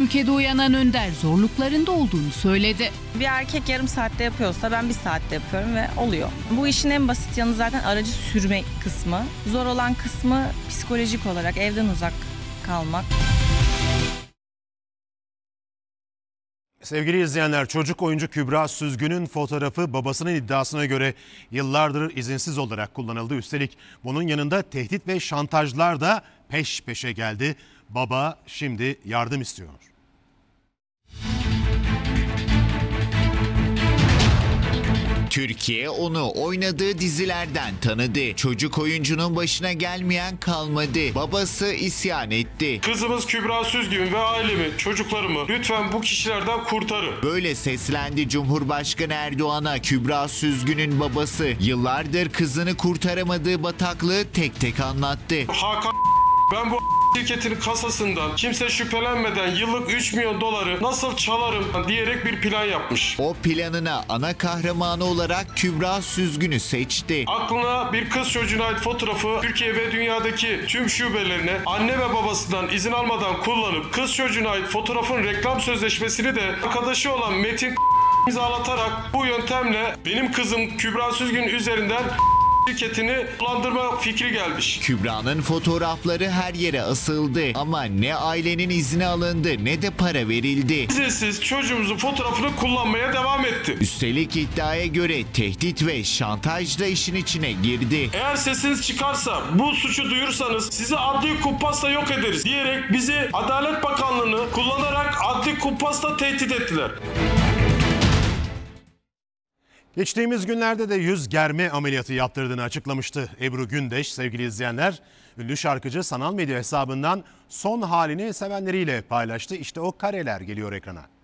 ülkede uyanan Önder zorluklarında olduğunu söyledi. Bir erkek yarım saatte yapıyorsa ben bir saatte yapıyorum ve oluyor. Bu işin en basit yanı zaten aracı sürme kısmı. Zor olan kısmı psikolojik olarak evden uzak kalmak. Sevgili izleyenler, çocuk oyuncu Kübra Süzgün'ün fotoğrafı babasının iddiasına göre yıllardır izinsiz olarak kullanıldı. Üstelik bunun yanında tehdit ve şantajlar da peş peşe geldi. Baba şimdi yardım istiyor. Türkiye onu oynadığı dizilerden tanıdı. Çocuk oyuncunun başına gelmeyen kalmadı. Babası isyan etti. Kızımız Kübra Süzgün ve ailemi, çocuklarımı lütfen bu kişilerden kurtarın. Böyle seslendi Cumhurbaşkanı Erdoğan'a Kübra Süzgün'ün babası. Yıllardır kızını kurtaramadığı bataklığı tek tek anlattı. Hakan, ben bu şirketin kasasından kimse şüphelenmeden yıllık 3 milyon doları nasıl çalarım diyerek bir plan yapmış. O planına ana kahramanı olarak Kübra Süzgün'ü seçti. Aklına bir kız çocuğuna ait fotoğrafı Türkiye ve dünyadaki tüm şubelerine anne ve babasından izin almadan kullanıp kız çocuğuna ait fotoğrafın reklam sözleşmesini de arkadaşı olan Metin imzalatarak bu yöntemle benim kızım Kübra Süzgün üzerinden şirketini dolandırma fikri gelmiş. Kübra'nın fotoğrafları her yere asıldı ama ne ailenin izni alındı ne de para verildi. İzinsiz çocuğumuzun fotoğrafını kullanmaya devam etti. Üstelik iddiaya göre tehdit ve şantaj da işin içine girdi. Eğer sesiniz çıkarsa, bu suçu duyursanız sizi adli kumpasla yok ederiz diyerek bizi Adalet Bakanlığı'nı kullanarak adli kumpasla tehdit ettiler. Geçtiğimiz günlerde de yüz germe ameliyatı yaptırdığını açıklamıştı Ebru Gündeş. Sevgili izleyenler, ünlü şarkıcı sanal medya hesabından son halini sevenleriyle paylaştı. İşte o kareler geliyor ekrana.